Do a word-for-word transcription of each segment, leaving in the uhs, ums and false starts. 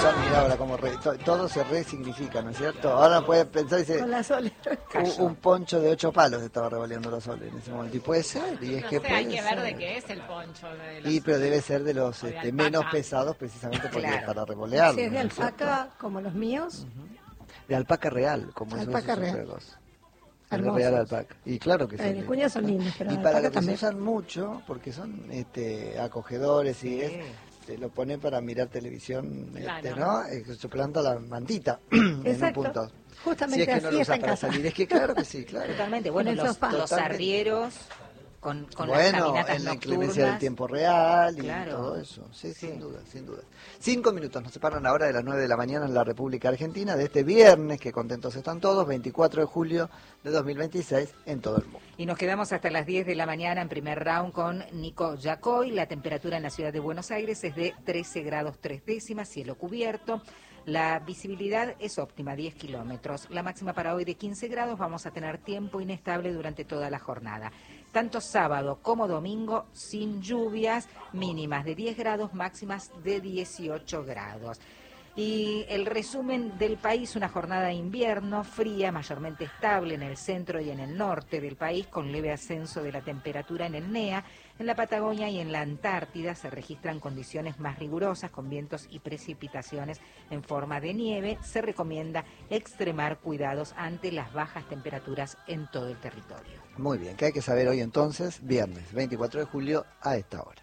Mira ahora como re, to, todo se resignifica, ¿no es cierto? Ahora puedes pensar y dice, Con la Sole. un, un poncho de ocho palos estaba revoleando la Sole en ese momento. Y puede ser, y es no que sé, puede hay que ver ser. de qué es el poncho. De los, Y pero debe ser de los de este, alpaca. menos pesados precisamente porque Claro. para revolearlo. Si es de ¿no es cierto? alpaca, como los míos, De alpaca real, como esos Alpaca real. perros. Hermosos. Real alpaca. Y claro que Eh, son de lindos. cuña son lindos, pero Y de para alpaca lo que también. se usan mucho, porque son este, acogedores y Sí. es, te lo ponen para mirar televisión, Claro. este, ¿no? Eh, Se planta la mantita en un Exacto. punto. Justamente si es que no así lo está usas en para casa. salir, es que claro que sí, claro. Totalmente. Bueno, En el los, sofá. los Totalmente. arrieros con, con las Bueno, caminatas en la nocturnas. inclemencia del tiempo real y Claro. todo eso. Sí, Sí. sin duda, sin duda. Cinco minutos nos separan ahora de las nueve de la mañana en la República Argentina de este viernes, que contentos están todos, veinticuatro de julio de dos mil veintiséis en todo el mundo. Y nos quedamos hasta las diez de la mañana en primer round con Nico Yacoy. La temperatura en la ciudad de Buenos Aires es de trece grados tres décimas, cielo cubierto. La visibilidad es óptima, diez kilómetros. La máxima para hoy de quince grados. Vamos a tener tiempo inestable durante toda la jornada. Tanto sábado como domingo sin lluvias, mínimas de diez grados, máximas de dieciocho grados. Y el resumen del país, una jornada de invierno fría, mayormente estable en el centro y en el norte del país, con leve ascenso de la temperatura en el N E A. En la Patagonia y en la Antártida se registran condiciones más rigurosas, con vientos y precipitaciones en forma de nieve. Se recomienda extremar cuidados ante las bajas temperaturas en todo el territorio. Muy bien, ¿qué hay que saber hoy entonces? Viernes, veinticuatro de julio a esta hora.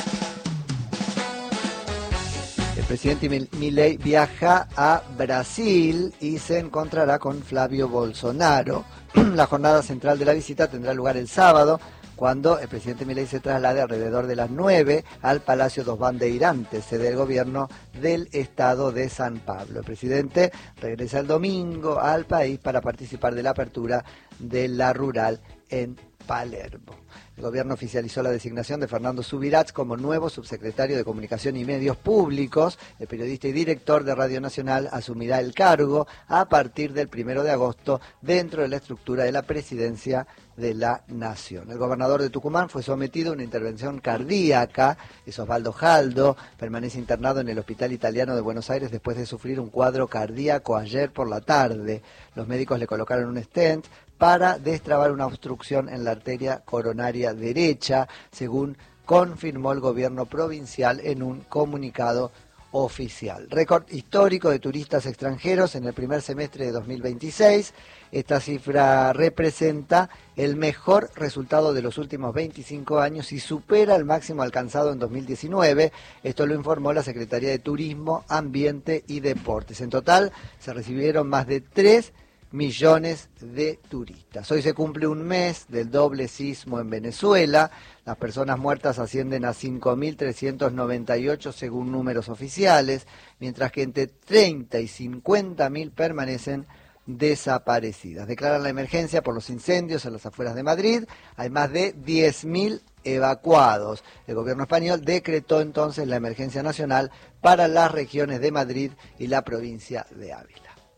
El presidente Milei viaja a Brasil y se encontrará con Flavio Bolsonaro. La jornada central de la visita tendrá lugar el sábado, cuando el presidente Milei se traslade alrededor de las nueve al Palacio dos Bandeirantes, sede del gobierno del estado de San Pablo. El presidente regresa el domingo al país para participar de la apertura de la rural en Palermo. El gobierno oficializó la designación de Fernando Subirats como nuevo subsecretario de Comunicación y Medios Públicos. El periodista y director de Radio Nacional asumirá el cargo a partir del primero de agosto dentro de la estructura de la presidencia de la Nación. El gobernador de Tucumán fue sometido a una intervención cardíaca. Es Osvaldo Jaldo, permanece internado en el Hospital Italiano de Buenos Aires después de sufrir un cuadro cardíaco ayer por la tarde. Los médicos le colocaron un stent para destrabar una obstrucción en la arteria coronaria derecha, según confirmó el gobierno provincial en un comunicado oficial. Récord histórico de turistas extranjeros en el primer semestre de dos mil veintiséis. Esta cifra representa el mejor resultado de los últimos veinticinco años y supera el máximo alcanzado en dos mil diecinueve. Esto lo informó la Secretaría de Turismo, Ambiente y Deportes. En total se recibieron más de tres millones de turistas. Hoy se cumple un mes del doble sismo en Venezuela. Las personas muertas ascienden a cinco mil trescientos noventa y ocho según números oficiales, mientras que entre treinta y cincuenta mil permanecen desaparecidas. Declaran la emergencia por los incendios en las afueras de Madrid. Hay más de diez mil evacuados. El gobierno español decretó entonces la emergencia nacional para las regiones de Madrid y la provincia de Ávila.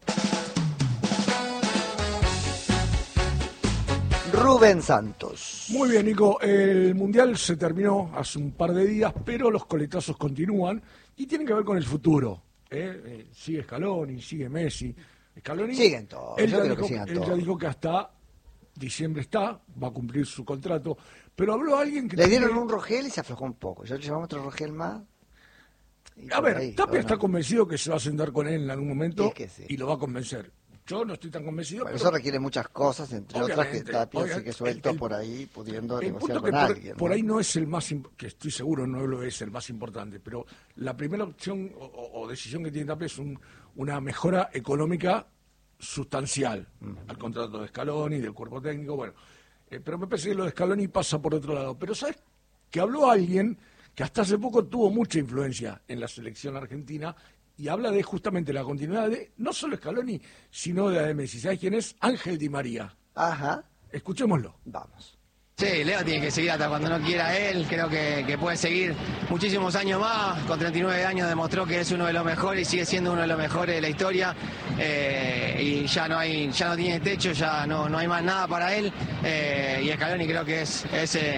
Rubén Santos. Muy bien, Nico. El Mundial se terminó hace un par de días, pero los coletazos continúan y tienen que ver con el futuro. ¿eh? Eh, sigue Scaloni, sigue Messi. Scaloni, siguen todos. Él, Yo ya creo dijo, que sigan él todos. ya dijo que hasta diciembre está, va a cumplir su contrato, pero habló alguien que... Le dieron tiene- un Rogel y se aflojó un poco. Ya le llevamos otro Rogel más. Y A por ver, ahí, Tapia bueno. está convencido que se va a sentar con él en algún momento Es que sí. y lo va a convencer. Yo no estoy tan convencido, Bueno, pero eso requiere muchas cosas, entre otras que Obviamente, Tapia obviamente, sigue suelto el- el- por ahí, pudiendo el negociar punto que con por, alguien. por ¿no? ahí no es el más, imp- que estoy seguro no lo es el más importante, pero la primera opción o, o- o decisión que tiene Tapia es un- una mejora económica sustancial al contrato de Scaloni, del cuerpo técnico, bueno, eh, pero me parece que lo de Scaloni pasa por otro lado. Pero ¿sabes? Que habló alguien que hasta hace poco tuvo mucha influencia en la selección argentina y habla de justamente la continuidad de no solo Scaloni, sino de la de Messi. ¿Sabes quién es? Ángel Di María. Ajá, Escuchémoslo. vamos. Sí, Leo tiene que seguir hasta cuando no quiera él, creo que, que puede seguir muchísimos años más, con treinta y nueve años demostró que es uno de los mejores y sigue siendo uno de los mejores de la historia, eh, y ya no hay, ya no tiene techo, ya no, no hay más nada para él, eh, y Scaloni creo que es, es eh,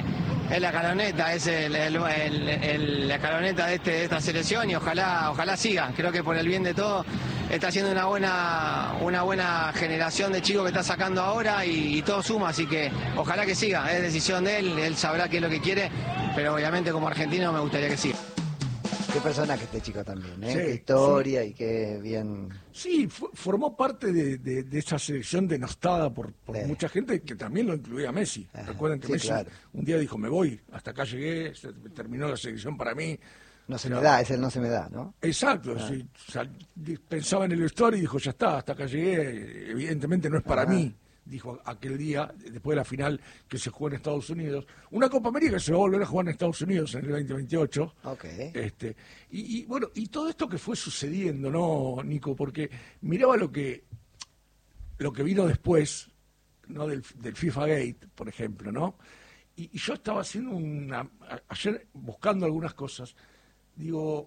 es la escaloneta, es el, el, el, el- la escaloneta de, este, de esta selección y ojalá, ojalá siga. Creo que por el bien de todos está haciendo una buena, una buena generación de chicos que está sacando ahora y, y todo suma, así que ojalá que siga. Es decisión de él, él sabrá qué es lo que quiere, pero obviamente como argentino me gustaría que siga. Qué personaje este chico también, ¿eh? Sí, Qué historia y qué bien... Sí, fu- formó parte de, de- de esa selección denostada por, por Sí. mucha gente, que también lo incluía Messi. Ajá, Recuerden que sí, Messi claro. un día dijo, me voy, hasta acá llegué, se terminó la selección para mí. No se Pero- me da, es el no se me da, ¿no? Exacto, sí, sal- di- pensaba en el vestuario y dijo, ya está, hasta acá llegué, evidentemente no es para Ajá. mí, dijo aquel día, después de la final que se jugó en Estados Unidos. Una Copa América que se va a volver a jugar en Estados Unidos en el veinte veintiocho. Ok. Este, y, y, bueno, y todo esto que fue sucediendo, ¿no, Nico? Porque miraba lo que, lo que vino después, ¿no? Del, del FIFA Gate, por ejemplo, ¿no? Y, y yo estaba haciendo una, a- ayer buscando algunas cosas, digo,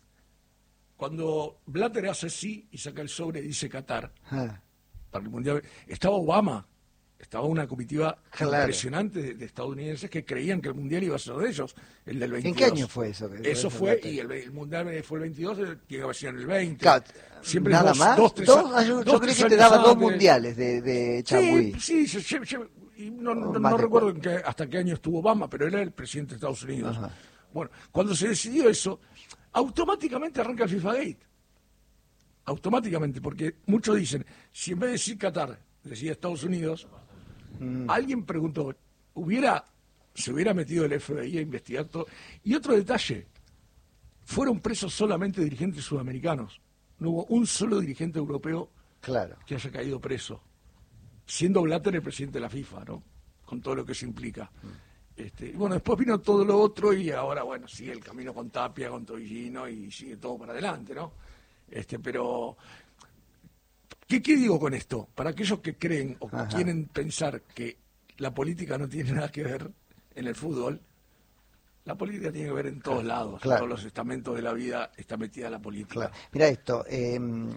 cuando Blatter hace así y saca el sobre y dice Qatar Ah, para el Mundial, estaba Obama, estaba una comitiva Claro. impresionante de, de estadounidenses que creían que el Mundial iba a ser de ellos, el del ¿En veintidós. qué año fue eso? que- Eso ese fue, debate? y el, el Mundial fue el veintidós, eh, tiene que haber sido en el veinte. Claro, Siempre ¿nada dos, más? Dos, tres, Dos- a- ah, yo, yo dos, creí tres que te años daba dos antes. mundiales de, de Chabuí. Sí, sí, sí, sí, sí, y no, no- O no más de recuerdo en qué- hasta qué año estuvo Obama, pero él era el presidente de Estados Unidos. Ajá. Bueno, cuando se decidió eso, automáticamente arranca el FIFA Gate. Automáticamente, porque muchos dicen, si en vez de decir Qatar, decía Estados Unidos, Mm. alguien preguntó, hubiera, se hubiera metido el F B I a investigar todo. Y otro detalle, fueron presos solamente dirigentes sudamericanos. No hubo un solo dirigente europeo Claro. que haya caído preso, siendo Blatter el presidente de la FIFA, ¿no? Con todo lo que eso implica. Este, y bueno, después vino todo lo otro y ahora, bueno, sigue el camino con Tapia, con Tobillino y sigue todo para adelante, ¿no? Este, pero, ¿qué, qué digo con esto? Para aquellos que creen o que Ajá. quieren pensar que la política no tiene nada que ver en el fútbol, la política tiene que ver en todos lados, Claro. en todos los estamentos de la vida está metida la política. Claro. Mira esto, eh,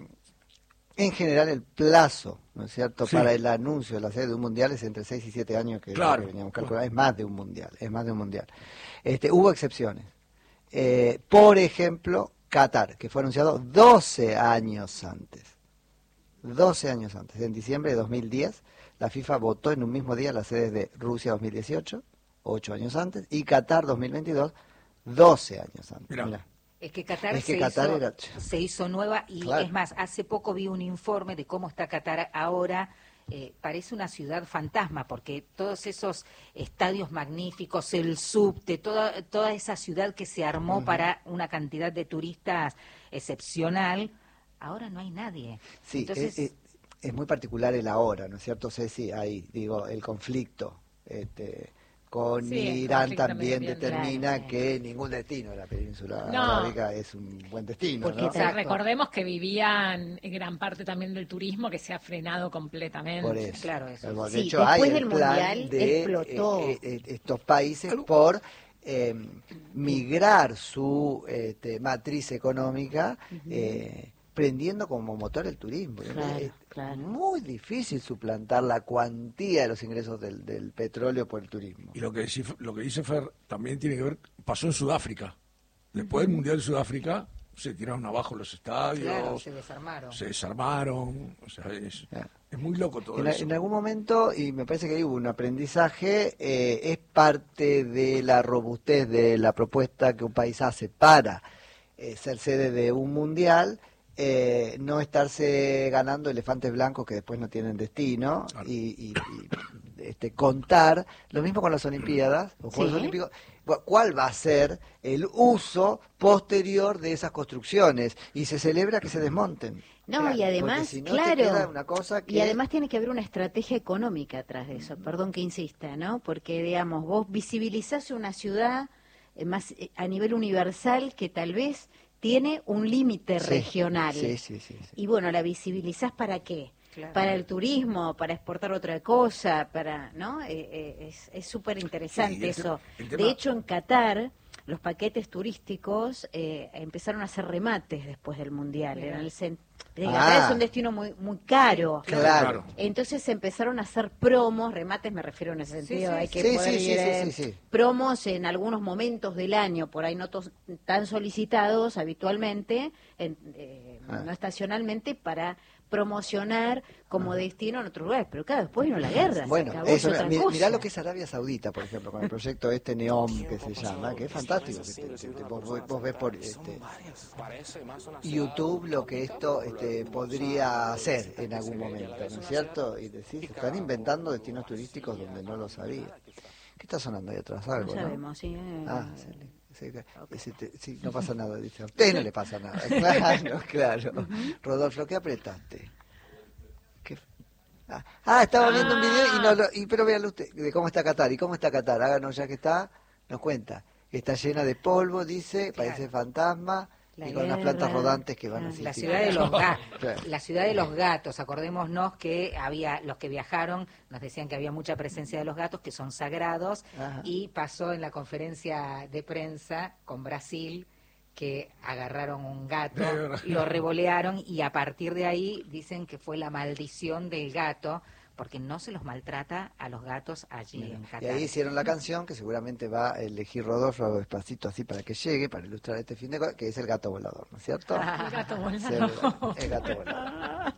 en general el plazo, ¿no es cierto?, Sí. para el anuncio de la sede de un mundial es entre seis y siete años que, Claro. que veníamos calculando, es más de un mundial, es más de un mundial. Este, hubo excepciones. Eh, por ejemplo, Qatar, que fue anunciado doce años antes. doce años antes, en diciembre de dos mil diez, la FIFA votó en un mismo día las sedes de Rusia dos mil dieciocho, ocho años antes, y Qatar dos mil veintidós, doce años antes. Mirá. Mirá. Es que Qatar, Es que se, Qatar hizo, era- se hizo nueva y Claro. es más, hace poco vi un informe de cómo está Qatar ahora. Eh, parece una ciudad fantasma porque todos esos estadios magníficos, el subte, toda, toda esa ciudad que se armó para una cantidad de turistas excepcional, ahora no hay nadie. Sí, Entonces, es, es- es muy particular el ahora, ¿no es cierto, Ceci? Ahí, digo, el conflicto este, con Sí, el Irán conflicto también medioambiental, determina claro. que ningún destino de la península No. arábiga es un buen destino, Porque ¿no? O sea, Exacto. recordemos que vivían en gran parte también del turismo que se ha frenado completamente. Por eso. Claro, eso. De Sí, hecho, hay después el del plan Mundial de explotó. eh, eh, estos países por eh, migrar su este, matriz económica eh, prendiendo como motor el turismo. Claro, es claro. muy difícil suplantar la cuantía de los ingresos del, del petróleo por el turismo. Y lo que, dice, lo que dice Fer también tiene que ver, pasó en Sudáfrica. Después del Mundial de Sudáfrica se tiraron abajo los estadios, claro, se desarmaron. se desarmaron, o sea, es, Claro. es muy loco todo En, eso. en algún momento, y me parece que ahí hubo un aprendizaje, eh, es parte de la robustez de la propuesta que un país hace para eh, ser sede de un mundial, eh, no estarse ganando elefantes blancos que después no tienen destino, Claro. y, y- y, este, contar, lo mismo con las Olimpiadas, los Juegos Sí. Olímpicos, cu- cuál va a ser el uso posterior de esas construcciones, y se celebra que se desmonten. No, Claro, y además, porque si no te claro, queda una cosa que... y además tiene que haber una estrategia económica atrás de eso, perdón que insista, ¿no? Porque, digamos, vos visibilizás una ciudad eh, más eh, a nivel universal que tal vez tiene un límite Sí, regional. sí, sí, sí, sí. Y bueno, ¿la visibilizás para qué? Claro. Para el turismo, para exportar otra cosa, para, ¿no? Eh, eh, es es súper interesante Sí, y el te- eso. el De tema- hecho, en Qatar los paquetes turísticos eh, empezaron a hacer remates después del Mundial. En el cen- Qatar Ah. es un destino muy muy caro. Claro. Entonces se empezaron a hacer promos, remates me refiero en ese sentido, sí, hay que sí, poder sí, sí, ir, sí, eh, sí, sí. promos en algunos momentos del año, por ahí no tos- tan solicitados habitualmente, en, eh, Ah. no estacionalmente, para promocionar como destino en otros lugares. Pero claro, después vino la guerra, se Bueno, acabó, eso, es otra mi- cosa. mirá lo que es Arabia Saudita, por ejemplo, con el proyecto este NEOM que se llama, que es fantástico. Que te- te- te- vos, vos- vos ves por este, YouTube lo que esto este, podría hacer en algún momento, ¿no es cierto? Y decís, están inventando destinos turísticos donde no lo sabía. ¿Qué está sonando ahí atrás? No Algo, ¿no? sabemos, sí. eh, Ah, sí, sí, sí, sí, sí, no pasa nada, dice. A usted no le pasa nada. Claro, claro. Rodolfo, ¿qué apretaste? ¿Qué? Ah, ah, estaba viendo un video y no lo, y pero véanlo usted, de cómo está Qatar. ¿Y cómo está Qatar? Háganos ya que está, nos cuenta. Está llena de polvo, dice, parece fantasma, La y con unas guerra, plantas rodantes que van a claro. La existir. ciudad de los ga- Claro. la ciudad de los gatos. Acordémonos que había los que viajaron nos decían que había mucha presencia de los gatos que son sagrados. Ajá. Y pasó en la conferencia de prensa con Brasil que agarraron un gato, lo revolearon y a partir de ahí dicen que fue la maldición del gato porque no se los maltrata a los gatos allí en Y Qatar. ahí hicieron la canción que seguramente va a elegir Rodolfo despacito así para que llegue, para ilustrar este fin de co- que es el gato volador, ¿no es cierto? El gato Sí, volador. el gato volador.